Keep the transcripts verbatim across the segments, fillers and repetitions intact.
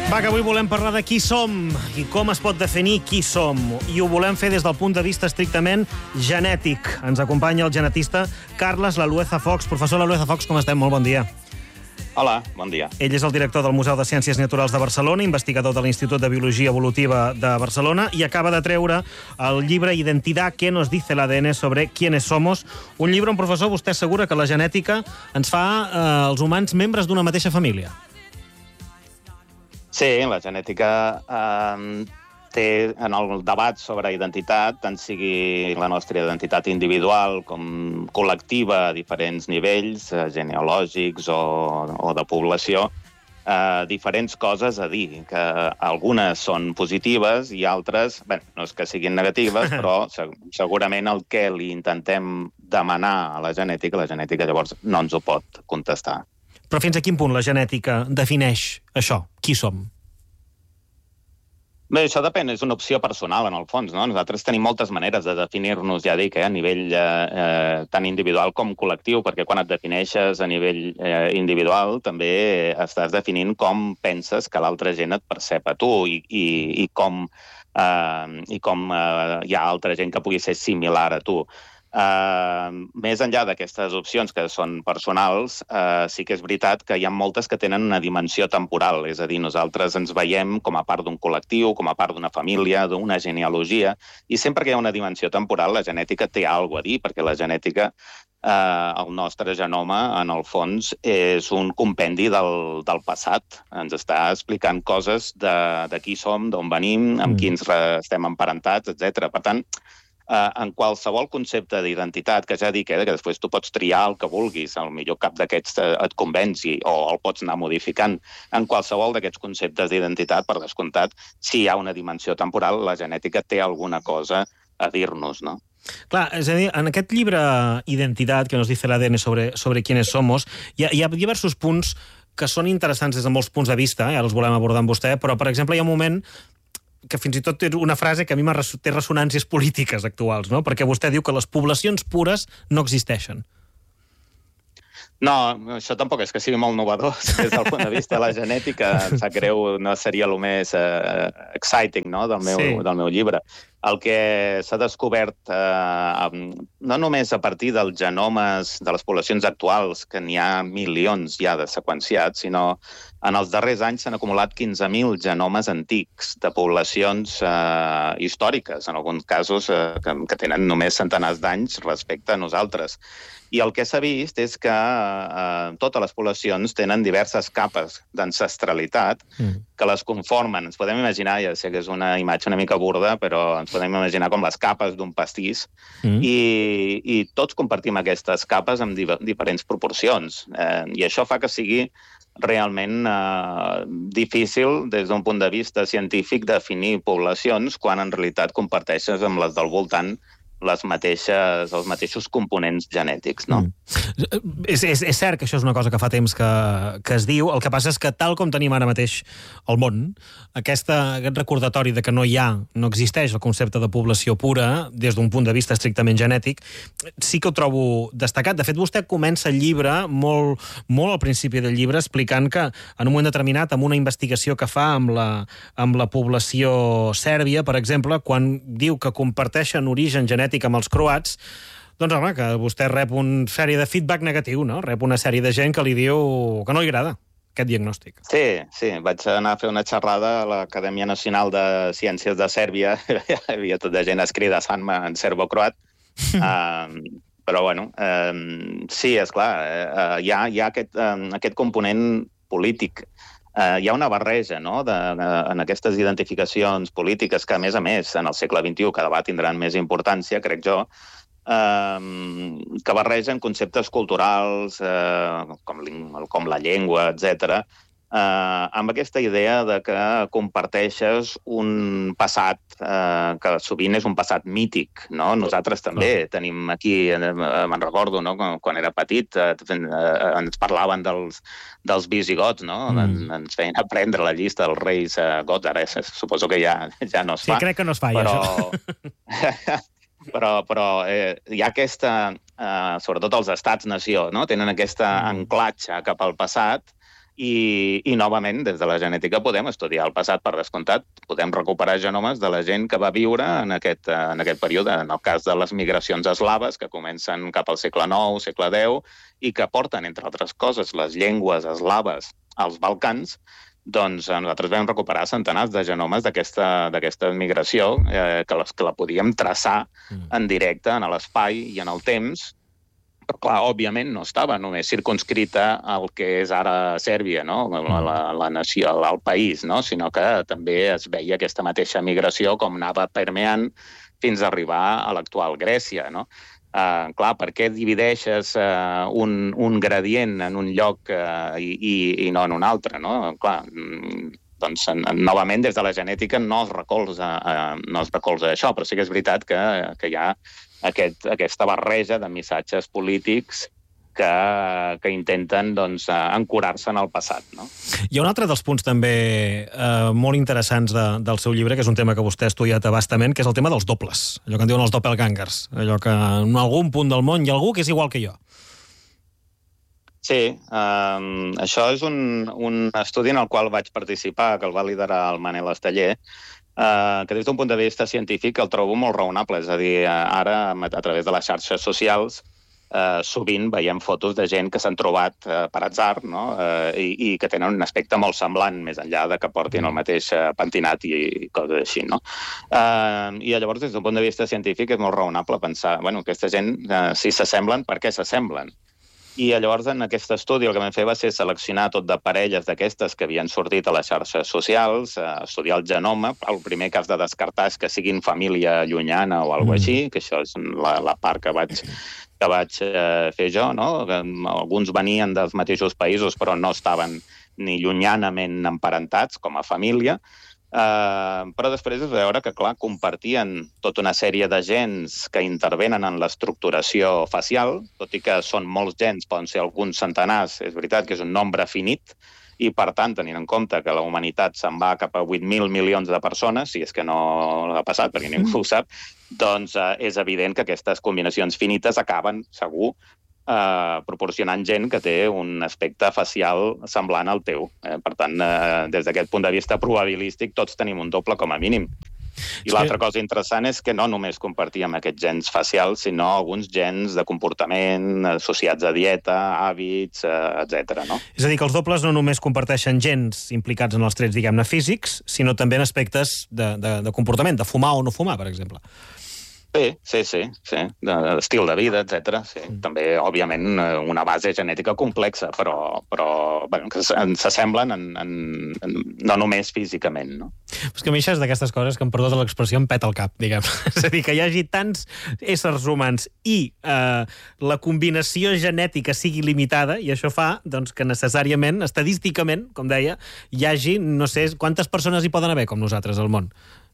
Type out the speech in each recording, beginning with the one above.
Va, que avui volem parlar de qui som i com es pot definir qui som. I ho volem fer des del punt de vista estrictament genètic. Ens acompanya el genetista Carles Lalueza Fox. Professor Lalueza Fox, com estem? Molt bon dia. Hola, bon dia. Ell és el director del Museu de Ciències Naturals de Barcelona, investigador de l'Institut de Biologia Evolutiva de Barcelona i acaba de treure el llibre Identidad, ¿qué nos dice el A D N sobre quiénes somos? Un llibre on, professor, vostè assegura que la genètica ens fa eh, els humans membres d'una mateixa família. Sí, la genètica eh, té en el debat sobre identitat, tant sigui la nostra identitat individual com col·lectiva a diferents nivells, eh, genealògics o, o de població, eh, diferents coses a dir, que algunes són positives i altres, bé, no és que siguin negatives, però segurament el que li intentem demanar a la genètica, la genètica llavors no ens ho pot contestar. Però fins a quin punt la genètica defineix això? Qui som? Bé, això depèn, és una opció personal, en el fons, no? Nosaltres tenim moltes maneres de definir-nos, ja dic, eh, a nivell eh, eh, tant individual com col·lectiu, perquè quan et defineixes a nivell eh, individual també estàs definint com penses que l'altra gent et percep a tu i, i, i com, eh, i com eh, hi ha altra gent que pugui ser similar a tu. Uh, més enllà d'aquestes opcions que són personals, uh, sí que és veritat que hi ha moltes que tenen una dimensió temporal, és a dir, nosaltres ens veiem com a part d'un col·lectiu, com a part d'una família, d'una genealogia, i sempre que hi ha una dimensió temporal, la genètica té alguna a dir, perquè la genètica, uh, el nostre genoma, en el fons, és un compendi del, del passat. Ens està explicant coses de, de qui som, d'on venim, amb mm. qui ens estem emparentats, etcètera. Per tant, Uh, en qualsevol concepte d'identitat, que ja dic eh, que després tu pots triar el que vulguis, al millor cap d'aquests et convenci o el pots anar modificant, en qualsevol d'aquests conceptes d'identitat, per descomptat, si hi ha una dimensió temporal, la genètica té alguna cosa a dir-nos, no? Clar, és a dir, en aquest llibre Identitat, que nos dice el A D N sobre, sobre quiénes somos, hi ha, hi ha diversos punts que són interessants des de molts punts de vista, eh? Ara els volem abordar amb vostè, però, per exemple, hi ha un moment que fins i tot té una frase que a mi té ressonàncies polítiques actuals, no? Perquè vostè diu que les poblacions pures no existeixen. No, això tampoc és que sigui molt novedor. Des del punt de vista de la genètica, em sap greu, no seria el més uh, exciting, no?, del meu, sí. del meu llibre. El que s'ha descobert, eh, no només a partir dels genomes de les poblacions actuals, que n'hi ha milions ja de seqüenciats, sinó en els darrers anys s'han acumulat quinze mil genomes antics de poblacions eh, històriques, en alguns casos eh, que, que tenen només centenars d'anys respecte a nosaltres. I el que s'ha vist és que eh, totes les poblacions tenen diverses capes d'ancestralitat mm. que les conformen. Ens podem imaginar, ja sé que és una imatge una mica burda, però ens podem imaginar com les capes d'un pastís mm. i, i tots compartim aquestes capes amb di- diferents proporcions. Eh, I això fa que sigui realment eh, difícil, des d'un punt de vista científic, definir poblacions quan en realitat comparteixes amb les del voltant les mateixes, els mateixos components genètics, no? Mm. És, és, és cert que això és una cosa que fa temps que, que es diu. El que passa és que, tal com tenim ara mateix el món, aquesta, aquest recordatori de que no hi ha, no existeix el concepte de població pura, des d'un punt de vista estrictament genètic, sí que ho trobo destacat. De fet, vostè comença el llibre, molt, molt al principi del llibre, explicant que en un moment determinat, amb una investigació que fa amb la, amb la població sèrbia, per exemple, quan diu que comparteixen origen genètic amb els croats, doncs home, que vostè rep una sèrie de feedback negatiu, no? Rep una sèrie de gent que li diu que no li agrada aquest diagnòstic. Sí, sí, vaig anar a fer una xerrada a l'Acadèmia Nacional de Ciències de Sèrbia, hi havia tota gent escridassant-me en serbo-croat, uh, però bueno, uh, sí, esclar, uh, hi ha, hi ha aquest, uh, aquest component polític. Uh, hi ha una barreja, no?, de, de, en aquestes identificacions polítiques que, a més a més, en el segle vint-i-u cada vegada tindran més importància, crec jo, uh, que barregen conceptes culturals, uh, com, com la llengua, etcètera, Uh, amb aquesta idea de que comparteixes un passat uh, que sovint és un passat mític, no? Nosaltres també oh. tenim aquí, uh, me'n recordo, no?, quan era petit, uh, uh, ens parlaven dels, dels visigots, no? Mm. Ens feien aprendre la llista dels reis uh, gots, ara suposo que ja, ja no es fa. Sí, crec que no es fa, però... ja, això. però, però eh, hi ha aquesta, eh, sobretot els estats-nació, no?, tenen aquesta mm. anclatge cap al passat, I, i novament, des de la genètica podem estudiar el passat, per descomptat, podem recuperar genomes de la gent que va viure en aquest, en aquest període, en el cas de les migracions eslaves, que comencen cap al segle nou, segle deu, i que porten, entre altres coses, les llengües eslaves als Balcans. Doncs nosaltres vam recuperar centenars de genomes d'aquesta migració eh, que, les, que la podíem traçar en directe en l'espai i en el temps. Però, clar, òbviament no estava només circunscrita al que és ara Sèrbia, no? la, la, la nació, el país, no? Sinó que també es veia aquesta mateixa migració com anava permeant fins a arribar a l'actual Grècia, no? Uh, clar, per què divideixes uh, un, un gradient en un lloc uh, i, i, i no en un altre, no? Clar, doncs, en, novament, des de la genètica no es recolza, uh, no es recolza això, però sí que és veritat que, que hi ha aquest, aquesta barreja de missatges polítics que, que intenten doncs, ancorar-se en el passat. No? Hi ha un altre dels punts també eh, molt interessants de, del seu llibre, que és un tema que vostè ha estudiat abastament, que és el tema dels dobles, allò que en diuen els doppelgangers, allò que en algun punt del món hi ha algú que és igual que jo. Sí, um, això és un, un estudi en el qual vaig participar, que el va liderar el Manel Esteller, Uh, que des d'un punt de vista científic el trobo molt raonable. És a dir, ara, a través de les xarxes socials, uh, sovint veiem fotos de gent que s'han trobat uh, per atzar, no? uh, i, i que tenen un aspecte molt semblant, més enllà de que portin el mateix uh, pentinat i, i coses així. No? Uh, I llavors, des d'un punt de vista científic, és molt raonable pensar, bueno, aquesta gent, uh, si s'assemblen, per què s'assemblen? I llavors, en aquest estudi, el que vam fer va ser seleccionar tot de parelles d'aquestes que havien sortit a les xarxes socials, eh, estudiar el genoma. El primer que has de descartar és que siguin família llunyana o alguna cosa així, que això és la, la part que vaig, que vaig eh, fer jo, no? Alguns venien dels mateixos països, però no estaven ni llunyanament emparentats com a família. Uh, però després és veure que, clar, compartien tota una sèrie de gens que intervenen en l'estructuració facial, tot i que són molts gens, poden ser alguns centenars, és veritat que és un nombre finit, i, per tant, tenint en compte que la humanitat se'n va cap a vuit mil milions de persones, si és que no ha passat, perquè ningú ho sap, doncs uh, és evident que aquestes combinacions finites acaben, segur, Uh, proporcionant gent que té un aspecte facial semblant al teu. Eh? Per tant, uh, des d'aquest punt de vista probabilístic, tots tenim un doble com a mínim. I l'altra cosa interessant és que no només compartíem aquests gens facials, sinó alguns gens de comportament associats a dieta, hàbits, uh, etcètera. No? És a dir, que els dobles no només comparteixen gens implicats en els trets, diguem-ne, físics, sinó també en aspectes de, de, de comportament, de fumar o no fumar, per exemple. Sí, sí, sí, sí. Estil de vida, etcètera. Sí. Mm. També, òbviament, una base genètica complexa, però, però bueno, que s'assemblen en, en, en, no només físicament, no? És que a mi això és d'aquestes coses que, em perdó de l'expressió, em peta el cap, diguem. És a dir, que hi hagi tants éssers humans i eh, la combinació genètica sigui limitada, i això fa doncs, que necessàriament, estadísticament, com deia, hi hagi, no sé, quantes persones hi poden haver com nosaltres al món.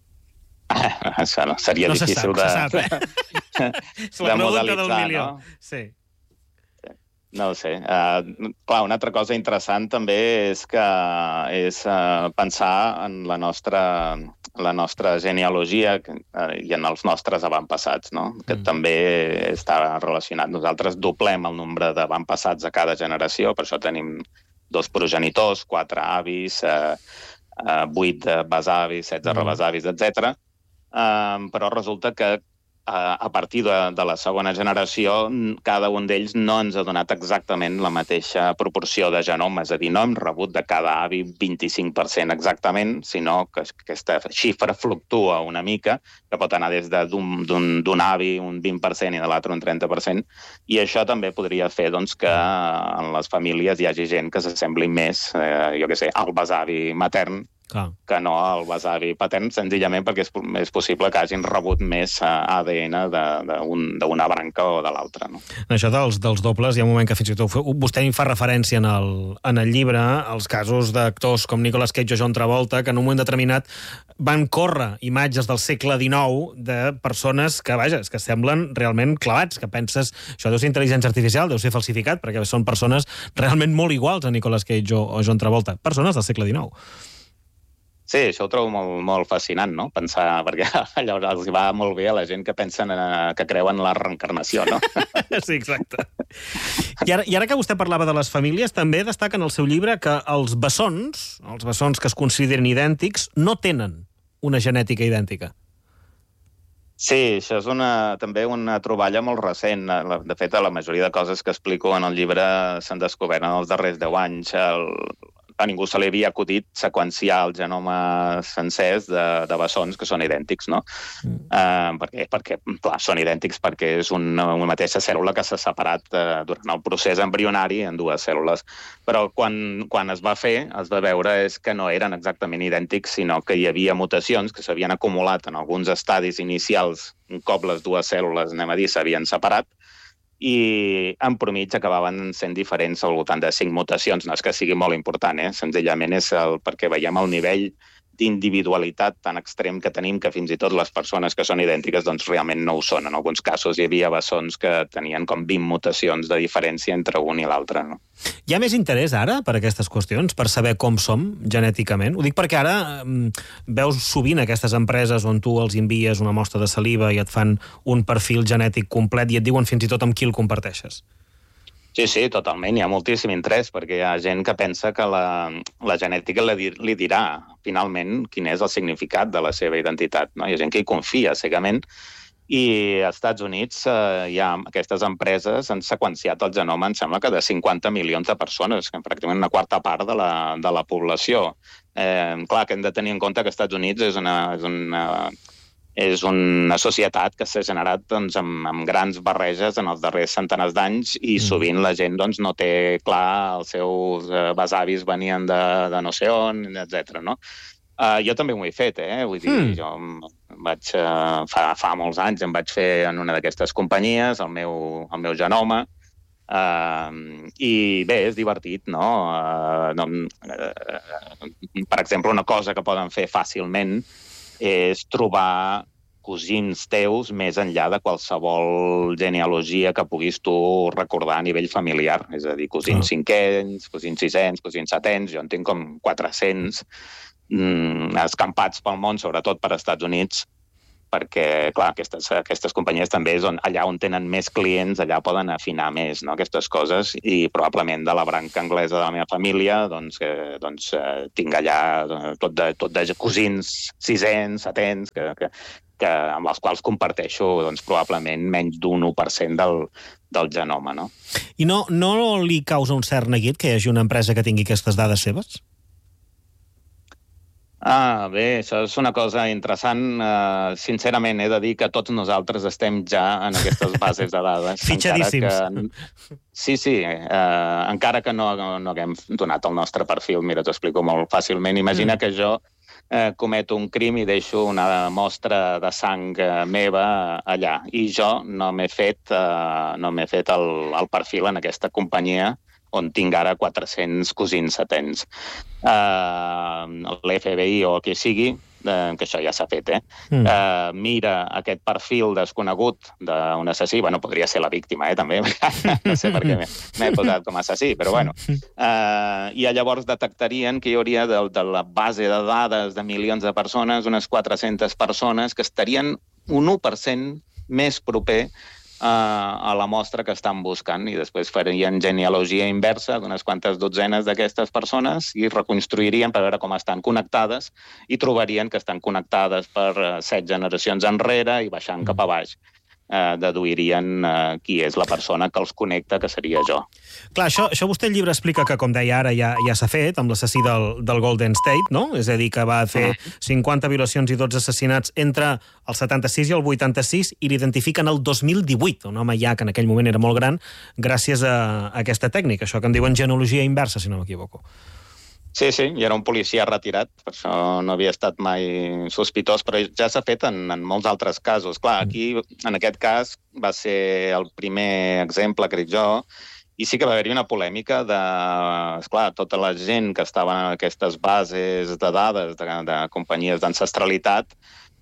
Ah, això no, seria no difícil sap, de, sap, eh? de modelitzar, no? Sí. No ho sé. Uh, clar, una altra cosa interessant també és que és uh, pensar en la nostra, la nostra genealogia uh, i en els nostres avantpassats, no? Que mm. també està relacionat. Nosaltres doblem el nombre d'avantpassats a cada generació, per això tenim dos progenitors, quatre avis, uh, uh, vuit besavis, setze mm. rebesavis, etcètera. Uh, però resulta que uh, a partir de, de la segona generació cada un d'ells no ens ha donat exactament la mateixa proporció de genoma, és a dir, no hem rebut de cada avi vint-i-cinc per cent exactament, sinó que aquesta xifra fluctua una mica, que pot anar des d'un avi un vint per cent i de l'altre un trenta per cent, i això també podria fer doncs, que en les famílies hi hagi gent que s'assembli més, eh, jo què sé, al besavi matern, Clar. que no al besavi patern, senzillament perquè és, és possible que hagin rebut més A D N d'una un, branca o de l'altra. No? Això dels, dels dobles, hi ha un moment que fins i tot vostè hi fa referència en el, en el llibre als casos d'actors com Nicolas Cage o John Travolta, que en un moment determinat van córrer imatges del segle dinou de persones que, vaja, que semblen realment clavats, que penses, això deu ser intel·ligència artificial, deu ser falsificat, perquè són persones realment molt iguals a Nicolas Cage o, o John Travolta, persones del segle dinou. Sí, això ho trobo molt, molt fascinant, no? Pensar, perquè llavors els va molt bé a la gent que pensen eh, que creuen en la reencarnació, no? Sí, exacte. I ara, I ara que vostè parlava de les famílies, també destaca en el seu llibre que els bessons, els bessons que es consideren idèntics, no tenen una genètica idèntica. Sí, això és una, també una troballa molt recent. De fet, la majoria de coses que explico en el llibre s'han descobert en els darrers deu anys. El, a ningú se li havia acudit seqüenciar el genoma sencers de, de bessons que són idèntics, no? Mm. Uh, perquè, perquè, clar, són idèntics perquè és una, una mateixa cèl·lula que s'ha separat uh, durant el procés embrionari en dues cèl·lules. Però quan, quan es va fer, es va veure és que no eren exactament idèntics, sinó que hi havia mutacions que s'havien acumulat en alguns estadis inicials un cop les dues cèl·lules, anem a dir, s'havien separat, i en promig acabaven sent diferents al voltant de cinc mutacions. No és que sigui molt important, eh? Senzillament és el, perquè veiem el nivell d'individualitat tan extrem que tenim que fins i tot les persones que són idèntiques doncs realment no ho són. En alguns casos hi havia bessons que tenien com vint mutacions de diferència entre un i l'altre, no? Hi ha més interès ara per aquestes qüestions, per saber com som genèticament? Ho dic perquè ara eh, veus sovint aquestes empreses on tu els envies una mostra de saliva i et fan un perfil genètic complet i et diuen fins i tot amb qui el comparteixes. Sí, sí, totalment. Hi ha moltíssim interès, perquè hi ha gent que pensa que la, la genètica li, li dirà finalment quin és el significat de la seva identitat, no? Hi ha gent que hi confia cegament, i als Estats Units eh, hi ha aquestes empreses han seqüenciat el genoma, em sembla que de cinquanta milions de persones, que pràcticament una quarta part de la, de la població. Eh, clar, que hem de tenir en compte que als Estats Units és una... És una És una societat que s'ha generat doncs, amb, amb grans barreges en els darrers centenars d'anys i sovint la gent doncs, no té clar els seus eh, besavis venien de, de no sé on, etcètera. No? Uh, jo també m'ho he fet, eh? Vull dir, mm. jo em vaig, uh, fa, fa molts anys em vaig fer en una d'aquestes companyies el meu, el meu genoma. Uh, I bé, és divertit, no? Uh, no uh, per exemple, una cosa que poden fer fàcilment és trobar cosins teus més enllà de qualsevol genealogia que puguis tu recordar a nivell familiar. És a dir, cosins oh. cinquens, cosins sisens, cosins setens, jo en tinc com quatre-cents mm, escampats pel món, sobretot per Estats Units, perquè, clar, aquestes, aquestes companyies també és on, allà on tenen més clients, allà poden afinar més, no?, aquestes coses, i probablement de la branca anglesa de la meva família, doncs, eh, doncs eh, tinc allà tot de, tot de cosins sisens, setens, que, que, que, amb els quals comparteixo doncs, probablement menys d'un u per cent del, del genoma, no? I no, no li causa un cert neguit que hi hagi una empresa que tingui aquestes dades seves? Ah, bé, això és una cosa interessant. Uh, sincerament, he de dir que tots nosaltres estem ja en aquestes bases de dades. Fitxadíssims. Que... Sí, sí. Uh, encara que no, no haguem donat el nostre perfil, mira, t'ho explico molt fàcilment. Imagina mm. que jo uh, cometo un crim i deixo una mostra de sang uh, meva allà. I jo no m'he fet, uh, no m'he fet el, el perfil en aquesta companyia on tinc ara quatre-cents cosins setens. Uh, L'F B I o qui sigui, uh, que això ja s'ha fet, eh? Mm. Uh, mira aquest perfil desconegut d'un assassí, bueno, podria ser la víctima, eh, també, no sé per què m'he posat com a assassí, però bueno. Uh, I llavors detectarien que hi hauria de, de la base de dades de milions de persones, unes quatre-centes persones que estarien un u per cent més proper a la mostra que estan buscant, i després farien genealogia inversa d'unes quantes dotzenes d'aquestes persones i reconstruirien per veure com estan connectades i trobarien que estan connectades per set generacions enrere i baixant cap a baix eh, deduirien eh, qui és la persona que els connecta, que seria jo. Clar, això, això vostè el llibre explica que, com deia ara, ja, ja s'ha fet amb l'assassí del, del Golden State, no? És a dir, que va fer cinquanta violacions i dotze assassinats entre el setanta-sis i el vuitanta-sis i l'identifiquen el dos mil divuit, un home ja que en aquell moment era molt gran, gràcies a, a aquesta tècnica, això que en diuen genealogia inversa, si no m'equivoco. Sí, sí, i era un policia retirat, per això no havia estat mai sospitós, però ja s'ha fet en, en molts altres casos. Clar, aquí, en aquest cas, va ser el primer exemple, crec jo, i sí que va haver-hi una polèmica de, esclar, tota la gent que estava en aquestes bases de dades de, de companyies d'ancestralitat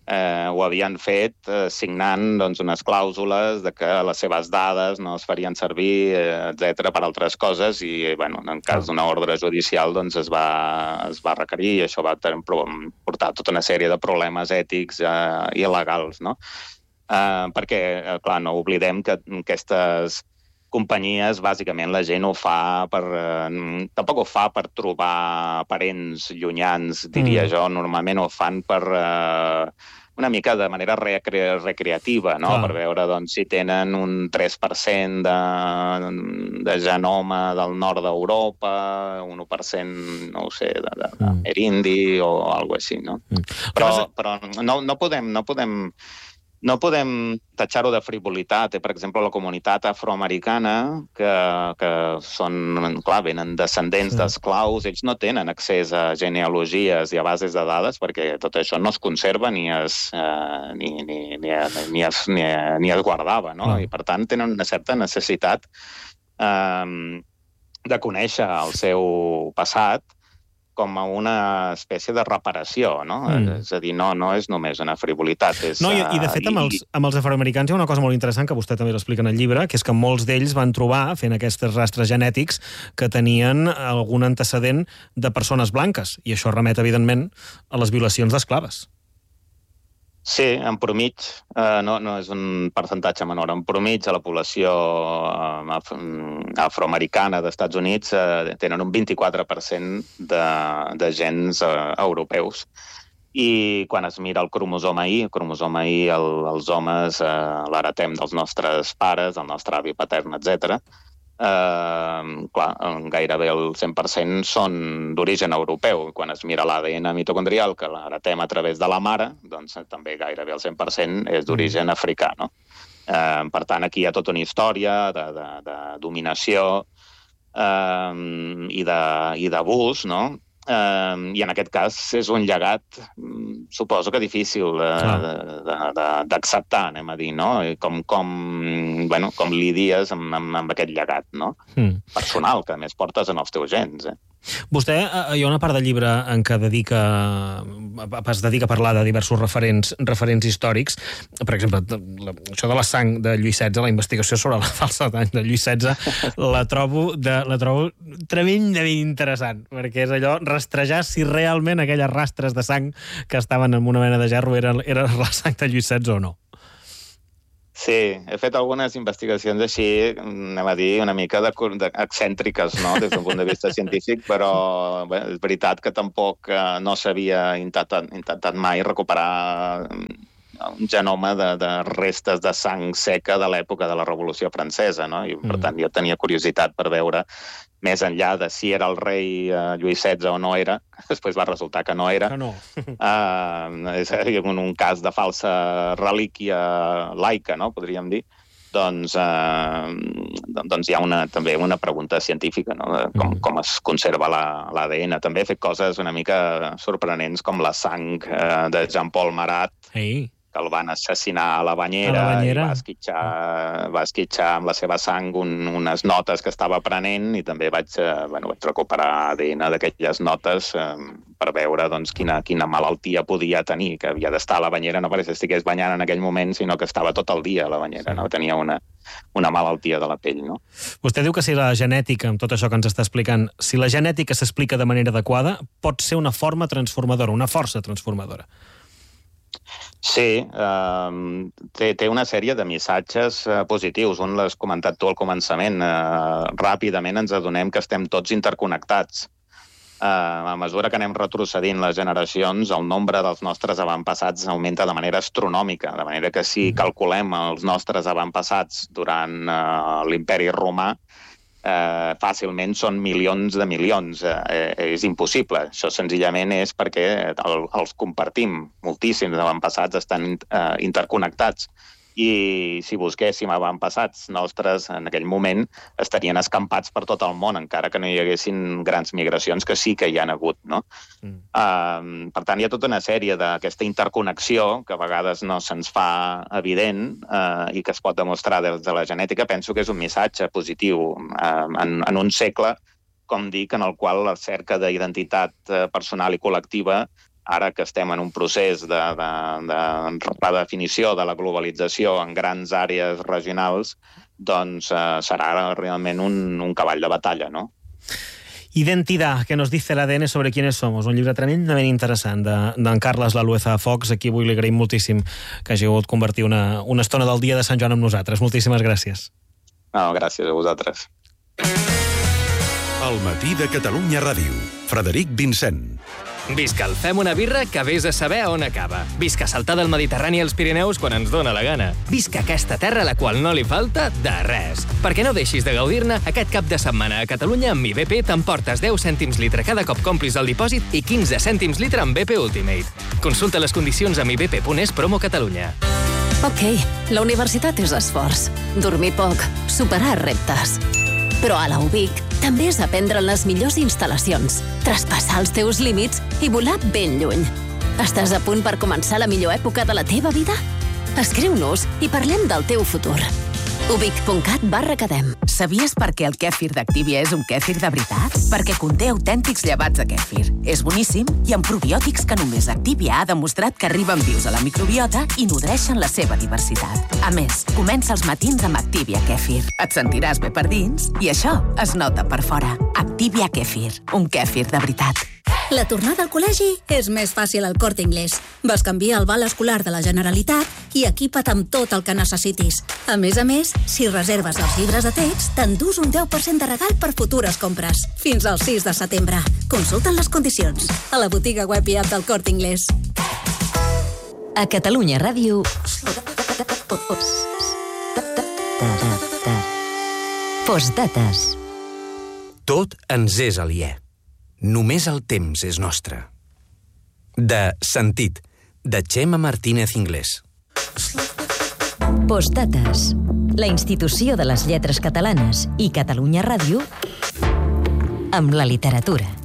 eh, ho havien fet eh, signant doncs, unes clàusules de que les seves dades no es farien servir, eh, etcètera, per altres coses, i bueno, en cas d'una ordre judicial doncs, es, va, es va requerir, i això va portar tota una sèrie de problemes ètics eh, i il·legals, no? Eh, perquè, eh, clar, no oblidem que aquestes companyies, bàsicament, la gent ho fa per... Eh, tampoc ho fa per trobar parents llunyans, diria mm. jo. Normalment ho fan per... Eh, una mica de manera recre recreativa, no? Per veure doncs, si tenen un tres per cent de, de genoma del nord d'Europa, un u per cent, no ho sé, d'amerindi mm. o alguna cosa així, no? Mm. Però, però no, no podem... No podem No podem tatxar-ho de frivolitat. Per exemple, la comunitat afroamericana, que, que són, clar, venen descendents sí. d'esclaus, ells no tenen accés a genealogies i a bases de dades, perquè tot això no es conserva ni es, eh, ni, ni, ni, ni, es, ni, ni es guardava, no? Mm. I, per tant, tenen una certa necessitat eh, de conèixer el seu passat com a una espècie de reparació, no? Mm. És a dir, no, no és només una frivolitat. És, no, i, i de fet, amb els, amb els afroamericans hi ha una cosa molt interessant que vostè també l'explica en el llibre, que és que molts d'ells van trobar, fent aquests rastres genètics, que tenien algun antecedent de persones blanques, i això remet, evidentment, a les violacions d'esclaves. Sí, en promig, eh, no, no és un percentatge menor, en promig a la població eh, af afroamericana d'Estats Units eh, tenen un vint-i-quatre per cent de, de gens eh, europeus. I quan es mira el cromosoma I, el cromosoma I, el, els homes eh, l'heretem dels nostres pares, el nostre avi patern, etcètera. Uh, clar, gairebé el cent per cent són d'origen europeu. Quan es mira l'A D N mitocondrial, que l'heretem a través de la mare, doncs també gairebé el cent per cent és d'origen africà, no? Uh, per tant, aquí hi ha tota una història de, de, de dominació uh, i d'abús, no? Uh, I en aquest cas és un llegat, suposo que difícil d'acceptar, anem a dir, no? Com, com, bueno, com lidies amb, amb, amb aquest llegat, no? Mm. Personal, que a més portes en els teus gens, eh? Vostè, hi ha una part del llibre en què dedica, es dedica a parlar de diversos referents, referents històrics. Per exemple, la, això de la sang de Lluís setze, la investigació sobre la falsa sang de Lluís setze, la trobo, de, la trobo tremendament interessant, perquè és allò, rastrejar si realment aquelles rastres de sang que estaven en una mena de gerro era, era la sang de Lluís setze o no. Sí, he fet algunes investigacions així, anem a dir, una mica de, de excèntriques, no?, des d'un punt de vista científic, però bé, és veritat que tampoc eh, no s'havia intentat, intentat mai recuperar un genoma de, de restes de sang seca de l'època de la Revolució Francesa, no? I, per tant, jo tenia curiositat per veure més enllà de si era el rei uh, Lluís setze o no era, després va resultar que no era. Que no. uh, és un, un cas de falsa relíquia laica, no?, podríem dir. Doncs, uh, doncs hi ha una, també una pregunta científica, no?, de com, com es conserva l'A D N. També he fet coses una mica sorprenents, com la sang uh, de Jean-Paul Marat, Ei. que el van assassinar a la banyera, a la banyera. I va esquitxar, va esquitxar amb la seva sang un, unes notes que estava prenent, i també vaig, eh, bueno, vaig recuperar A D N d'aquelles notes eh, per veure doncs, quina, quina malaltia podia tenir, que havia d'estar a la banyera, no perquè s'estigués banyant en aquell moment, sinó que estava tot el dia a la banyera, sí. No? Tenia una, una malaltia de la pell, no? Vostè diu que si la genètica, amb tot això que ens està explicant, si la genètica s'explica de manera adequada, pot ser una forma transformadora, una força transformadora. Sí, eh, té, té una sèrie de missatges eh, positius. Un l'has comentat tu al començament. Eh, ràpidament ens adonem que estem tots interconnectats. Eh, a mesura que anem retrocedint les generacions, el nombre dels nostres avantpassats augmenta de manera astronòmica, de manera que si calculem els nostres avantpassats durant eh, l'imperi romà, Eh, fàcilment són milions de milions. Eh, és impossible. Això senzillament és perquè el, els compartim. Moltíssims avantpassats estan eh, interconnectats. I si busquéssim avantpassats nostres en aquell moment, estarien escampats per tot el món, encara que no hi haguessin grans migracions, que sí que hi han hagut, no? Mm. Uh, per tant, hi ha tota una sèrie d'aquesta interconnexió, que a vegades no se'ns fa evident uh, i que es pot demostrar des de la genètica. Penso que és un missatge positiu uh, en, en un segle, com dic, en el qual la cerca d'identitat uh, personal i col·lectiva ara que estem en un procés de, de, de redefinició de la globalització en grans àrees regionals, doncs eh, serà realment un, un cavall de batalla, no? Identidad, que nos dice el A D N sobre quiénes somos. Un llibre tremendament interessant d'en de, Carles Lalueza Fox. Aquí avui li agraïm moltíssim que hagi hagut convertir una, una estona del dia de Sant Joan amb nosaltres. Moltíssimes gràcies. No, gràcies a vosaltres. El matí de Catalunya Ràdio. Frederic Vincent. Visca el Fem una birra que vés a saber on acaba. Visca saltar del Mediterrani als Pirineus quan ens dóna la gana. Visca aquesta terra a la qual no li falta de res. Perquè no deixis de gaudir-ne, aquest cap de setmana a Catalunya amb mi B P t'emportes deu cèntims litre cada cop complis el dipòsit i quinze cèntims litre amb B P Ultimate. Consulta les condicions a mi b p punt es promo Catalunya. Ok, la universitat és esforç. Dormir poc, superar reptes. Però a la U B I C també és aprendre en les millors instal·lacions, traspassar els teus límits i volar ben lluny. Estàs a punt per començar la millor època de la teva vida? Escriu-nos i parlem del teu futur. ubic punt cat barra Academ. Sabies per què el kèfir d'Activia és un kèfir de veritat? Perquè conté autèntics llevats de kèfir. És boníssim i amb probiòtics que només Activia ha demostrat que arriben vius a la microbiota i nodreixen la seva diversitat. A més, comença els matins amb Activia Kèfir. Et sentiràs bé per dins i això es nota per fora. Activia Kèfir, un kèfir de veritat. La tornada al col·legi és més fàcil al Corte Inglés. Vas canviar el val escolar de la Generalitat i equipa't amb tot el que necessitis. A més a més, si reserves els llibres de text, t'endús un deu per cent de regal per futures compres. Fins al sis de setembre. Consulta'n les condicions a la botiga web i app del Corte Inglés. A Catalunya Ràdio... Postdates. Tot ens és aliè. Només el temps és nostre. De Sentit, de Txema Martínez Inglés. Postdates. La institució de les lletres catalanes i Catalunya Ràdio amb la literatura.